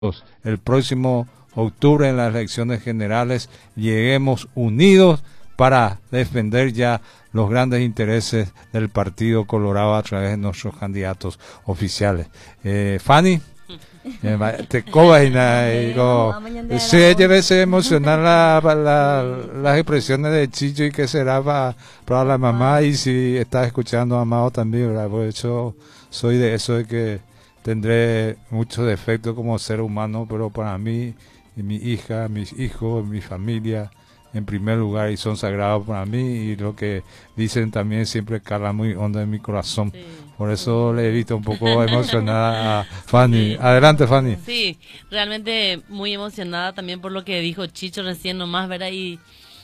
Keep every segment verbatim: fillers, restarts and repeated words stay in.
el próximo octubre en las elecciones generales lleguemos unidos para defender ya los grandes intereses del Partido Colorado a través de nuestros candidatos oficiales. Eh, Fanny, eh, te cobas y nada, digo, sí, ella veces emocionar la, la, las expresiones de Chicho y qué será para, para la mamá, y si estás escuchando a Amado también, ¿verdad? Por eso soy de eso de que tendré muchos defectos como ser humano, pero para mí, y mi hija, mis hijos, mi familia, en primer lugar, y son sagrados para mí, y lo que dicen también siempre cala muy hondo en mi corazón. Sí, por eso sí. Le he visto un poco emocionada a Fanny. Sí. Adelante, Fanny. Sí, realmente muy emocionada también por lo que dijo Chicho recién nomás, ¿verdad? Y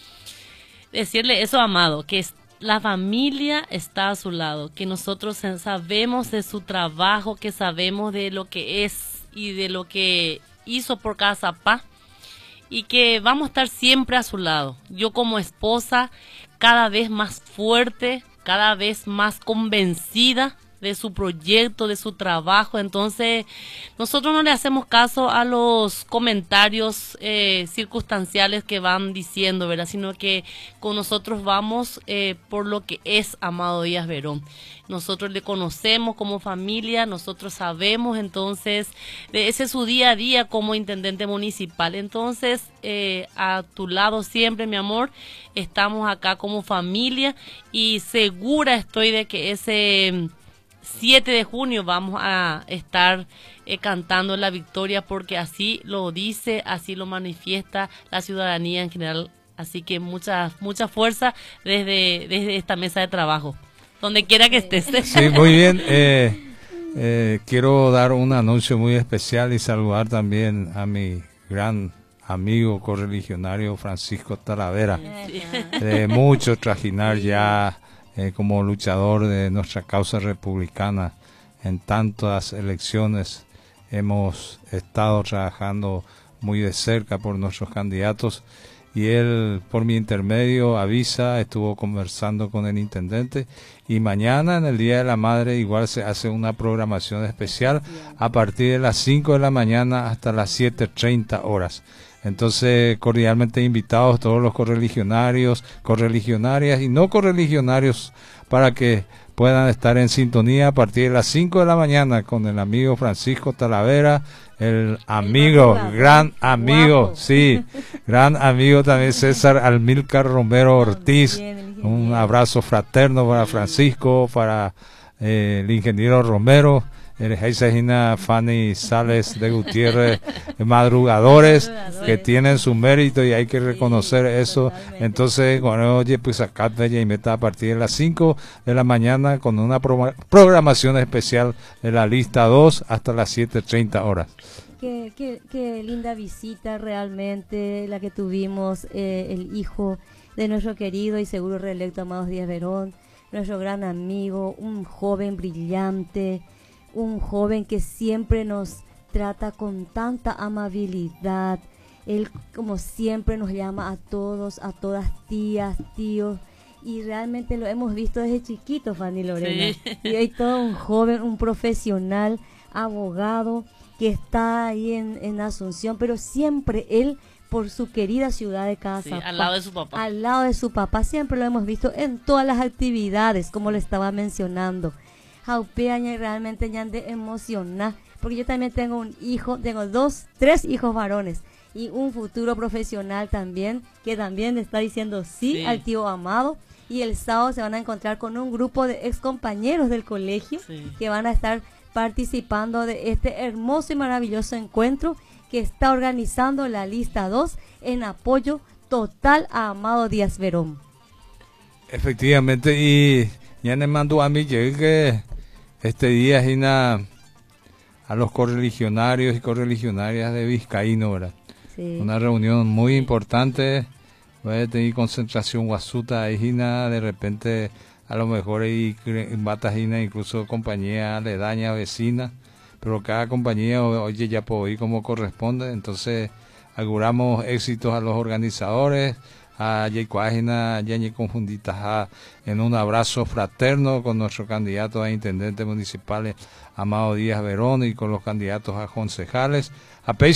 decirle eso, Amado, que es la familia está a su lado, que nosotros sabemos de su trabajo, que sabemos de lo que es y de lo que hizo por Cazapá, y que vamos a estar siempre a su lado. Yo como esposa, cada vez más fuerte, cada vez más convencida de su proyecto, de su trabajo. Entonces, nosotros no le hacemos caso a los comentarios eh, circunstanciales que van diciendo, ¿verdad? Sino que con nosotros vamos eh, por lo que es Amado Díaz Verón. Nosotros le conocemos como familia, nosotros sabemos, entonces, ese es su día a día como intendente municipal. Entonces, eh, a tu lado siempre, mi amor, estamos acá como familia, y segura estoy de que ese siete de junio vamos a estar eh, cantando la victoria, porque así lo dice, así lo manifiesta la ciudadanía en general. Así que mucha, mucha fuerza desde, desde esta mesa de trabajo, donde quiera que estés. Sí, muy bien. Eh, eh, quiero dar un anuncio muy especial y saludar también a mi gran amigo correligionario Francisco Talavera, de mucho trajinar ya eh, como luchador de nuestra causa republicana. En tantas elecciones hemos estado trabajando muy de cerca por nuestros candidatos, y él, por mi intermedio, avisa, estuvo conversando con el intendente, y mañana, en el Día de la Madre, igual se hace una programación especial a partir de las cinco de la mañana hasta las siete treinta horas. Entonces, cordialmente invitados todos los correligionarios, correligionarias y no correligionarios, para que puedan estar en sintonía a partir de las cinco de la mañana con el amigo Francisco Talavera, el amigo, el gran amigo, guapo. Sí, gran amigo también César Almilcar Romero Ortiz. Un abrazo fraterno para Francisco, para eh, el ingeniero Romero, el Heisegina Fanny Sales de Gutiérrez, madrugadores que tienen su mérito y hay que reconocer eso. Entonces, bueno, oye, pues acá y meta a partir de las cinco de la mañana con una pro programación especial de la lista dos hasta las siete treinta horas. Qué, qué, qué linda visita realmente la que tuvimos, eh, el hijo de nuestro querido y seguro reelecto Amado Díaz Verón, nuestro gran amigo, un joven brillante, un joven que siempre nos trata con tanta amabilidad. Él, como siempre, nos llama a todos, a todas tías, tíos, y realmente lo hemos visto desde chiquito, Fanny Lorena. Sí. Y hoy todo un joven, un profesional, abogado, que está ahí en, en Asunción, pero siempre él por su querida ciudad de Cazapá, sí, al lado de su papá. Al lado de su papá, siempre lo hemos visto en todas las actividades, como le estaba mencionando. Jaupeaña, y realmente ya de emocionar, porque yo también tengo un hijo, tengo dos, tres hijos varones, y un futuro profesional también, que también le está diciendo sí, sí al tío Amado, y el sábado se van a encontrar con un grupo de ex compañeros del colegio, sí, que van a estar participando de este hermoso y maravilloso encuentro que está organizando la lista dos en apoyo total a Amado Díaz Verón. Efectivamente, y ya me mandó a mí que este día es a, a los correligionarios y correligionarias de Vizcaíno, ¿verdad? Sí. Una reunión muy importante, voy a tener concentración guasuta, ahí de repente a lo mejor hay batajina, incluso compañía aledaña, vecina, pero cada compañía, oye, ya puedo ir como corresponde. Entonces, auguramos éxitos a los organizadores, a Yecuágena, Yañe Confundita, en un abrazo fraterno con nuestro candidato a intendente municipal, Amado Díaz Verón, y con los candidatos a concejales. A